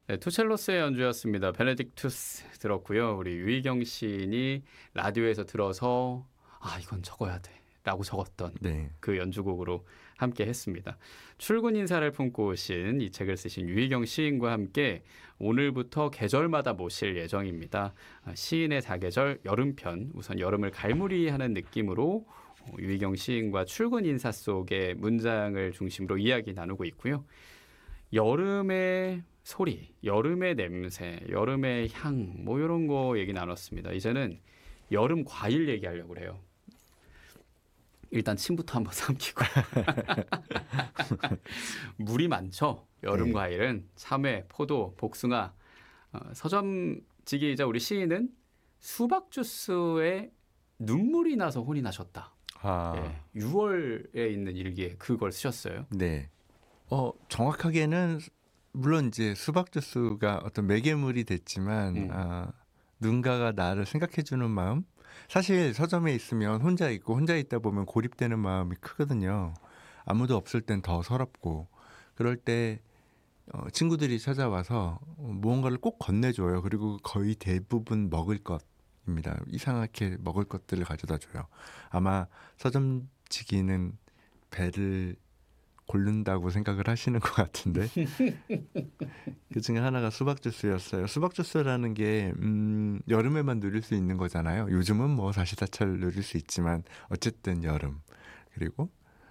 네, 투첼로스의 연주였습니다. 베네딕투스 들었고요. 우리 유희경 시인이 라디오에서 들어서 이건 적어야 돼 라고 적었던 네. 그 연주곡으로 함께 했습니다. 출근 인사를 품고 오신 이 책을 쓰신 유희경 시인과 함께 오늘부터 계절마다 모실 예정입니다. 시인의 사계절 여름편, 우선 여름을 갈무리하는 느낌으로 유희경 시인과 출근 인사 속의 문장을 중심으로 이야기 나누고 있고요. 여름의 소리, 여름의 냄새, 여름의 향, 뭐 이런 거 얘기 나눴습니다. 이제는 여름 과일 얘기하려고 그래요. 일단 침부터 한번 삼키고. 물이 많죠. 여름 네. 과일은 참외, 포도, 복숭아. 서점지기이자 우리 시인은 수박 주스에 눈물이 나서 혼이 나셨다. 예, 6월에 있는 일기에 그걸 쓰셨어요. 네. 정확하게는 물론 이제 수박 주스가 어떤 매개물이 됐지만 누군가가 나를 생각해주는 마음. 사실 서점에 있으면 혼자 있고 혼자 있다 보면 고립되는 마음이 크거든요. 아무도 없을 땐 더 서럽고 그럴 때 친구들이 찾아와서 무언가를 꼭 건네줘요. 그리고 거의 대부분 먹을 것입니다. 이상하게 먹을 것들을 가져다 줘요. 아마 서점지기는 배를 고른다고 생각을 하시는 것 같은데 그 중에 하나가 수박 주스였어요. 수박 주스라는 게 여름에만 누릴 수 있는 거잖아요. 요즘은 뭐 사시사철 누릴 수 있지만 어쨌든 여름 그리고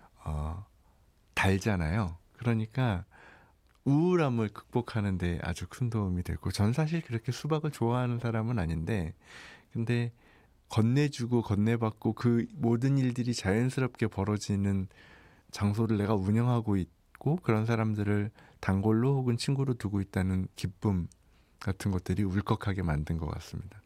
달잖아요. 그러니까 우울함을 극복하는 데 아주 큰 도움이 되고 전 사실 그렇게 수박을 좋아하는 사람은 아닌데 근데 건네주고 건네받고 그 모든 일들이 자연스럽게 벌어지는 장소를 내가 운영하고 있고 그런 사람들을 단골로 혹은 친구로 두고 있다는 기쁨 같은 것들이 울컥하게 만든 것 같습니다.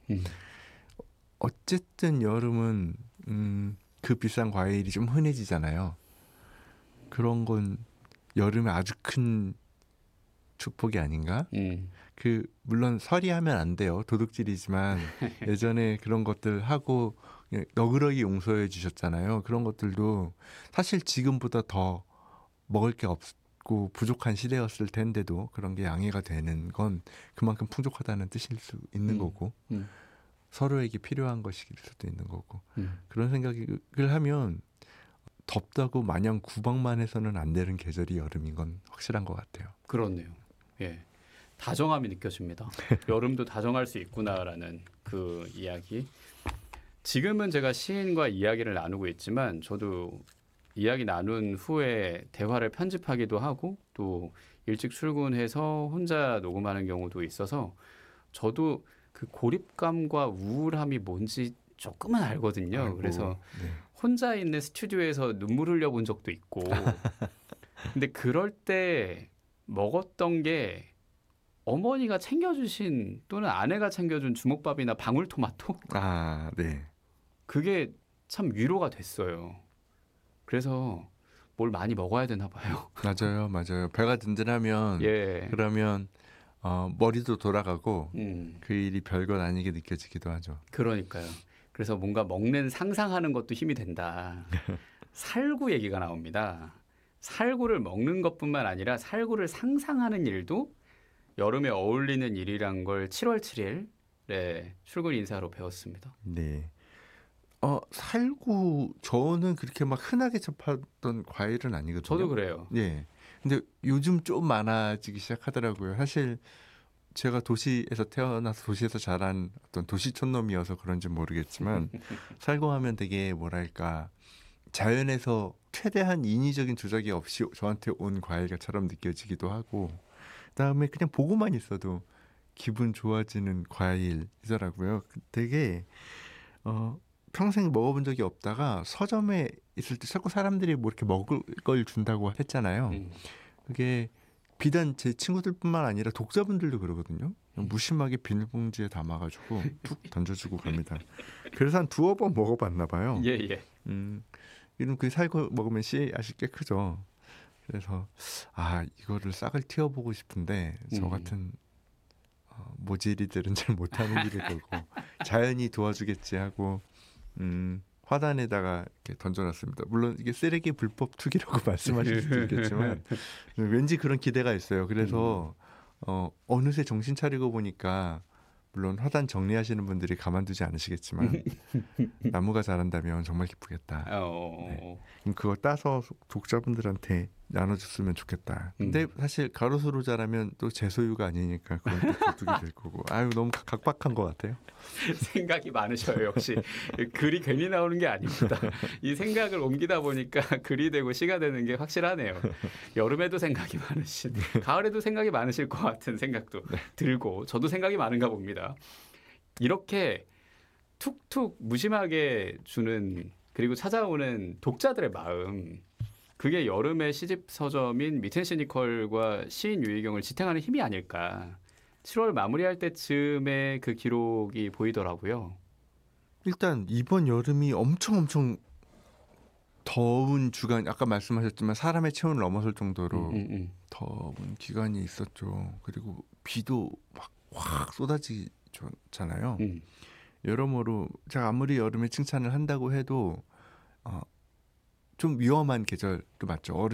어쨌든 여름은 그 비싼 과일이 좀 흔해지잖아요. 그런 건 여름에 아주 큰 축복이 아닌가? 물론 서리하면 안 돼요. 도둑질이지만 예전에 그런 것들 하고 너그러이 용서해 주셨잖아요. 그런 것들도 사실 지금보다 더 먹을 게 없고 부족한 시대였을 텐데도 그런 게 양해가 되는 건 그만큼 풍족하다는 뜻일 수 있는 거고 서로에게 필요한 것일 수도 있는 거고 그런 생각을 하면 덥다고 마냥 구박만 해서는 안 되는 계절이 여름인 건 확실한 것 같아요. 그렇네요. 예, 다정함이 느껴집니다. 여름도 다정할 수 있구나라는 그 이야기. 지금은 제가 시인과 이야기를 나누고 있지만 저도 이야기 나눈 후에 대화를 편집하기도 하고 또 일찍 출근해서 혼자 녹음하는 경우도 있어서 저도 그 고립감과 우울함이 뭔지 조금은 알거든요. 아이고, 그래서 네. 혼자 있는 스튜디오에서 눈물 흘려본 적도 있고 근데 그럴 때 먹었던 게 어머니가 챙겨주신 또는 아내가 챙겨준 주먹밥이나 방울토마토 네. 그게 참 위로가 됐어요. 그래서 뭘 많이 먹어야 되나 봐요. 맞아요. 배가 든든하면 예. 그러면 머리도 돌아가고 그 일이 별것 아니게 느껴지기도 하죠. 그러니까요. 그래서 뭔가 먹는 상상하는 것도 힘이 된다. 살구 얘기가 나옵니다. 살구를 먹는 것뿐만 아니라 살구를 상상하는 일도 여름에 어울리는 일이란 걸 7월 7일에 출근 인사로 배웠습니다. 네. 살구 저는 그렇게 막 흔하게 접하던 과일은 아니거든요. 저도 그래요. 예. 근데 요즘 좀 많아지기 시작하더라고요. 사실 제가 도시에서 태어나서 도시에서 자란 어떤 도시촌놈이어서 그런지 모르겠지만 살구하면 되게 뭐랄까 자연에서 최대한 인위적인 조작이 없이 저한테 온 과일처럼 느껴지기도 하고 그다음에 그냥 보고만 있어도 기분 좋아지는 과일이더라고요. 되게 평생 먹어본 적이 없다가 서점에 있을 때 자꾸 사람들이 뭐 이렇게 먹을 걸 준다고 했잖아요. 그게 비단 제 친구들뿐만 아니라 독자분들도 그러거든요. 무심하게 비닐봉지에 담아가지고 툭 던져주고 갑니다. 그래서 한 두어 번 먹어봤나 봐요. 예. 이런 그 살고 먹으면 씨앗이 꽤 크죠. 그래서 이거를 싹을 틔워보고 싶은데 저 같은 모질이들은 잘 못하는 일일 거고 자연이 도와주겠지 하고 화단에다가 이렇게 던져놨습니다. 물론 이게 쓰레기 불법 투기라고 말씀하실 수도 있겠지만 왠지 그런 기대가 있어요. 그래서 어느새 정신 차리고 보니까 물론 화단 정리하시는 분들이 가만두지 않으시겠지만 나무가 자란다면 정말 기쁘겠다. 네. 그럼 그거 따서 독자분들한테 나눠줬으면 좋겠다. 근데 사실 가로수로 자라면 또 제 소유가 아니니까 그건 또 격투기 될 거고. 아유 너무 각박한 것 같아요. 생각이 많으셔요. 역시 글이 괜히 나오는 게 아닙니다. 이 생각을 옮기다 보니까 글이 되고 시가 되는 게 확실하네요. 여름에도 생각이 많으신, 가을에도 생각이 많으실 것 같은 생각도 들고 저도 생각이 많은가 봅니다. 이렇게 툭툭 무심하게 주는 그리고 찾아오는 독자들의 마음, 그게 여름의 시집 서점인 미튼 시니컬과 시인 유희경을 지탱하는 힘이 아닐까. 7월 마무리할 때쯤에 그 기록이 보이더라고요. 일단 이번 여름이 엄청 더운 주간, 아까 말씀하셨지만 사람의 체온을 넘어설 정도로 더운 기간이 있었죠. 그리고 비도 막 확 쏟아지잖아요. 여러모로 제가 아무리 여름에 칭찬을 한다고 해도 좀 위험한 계절도 맞죠.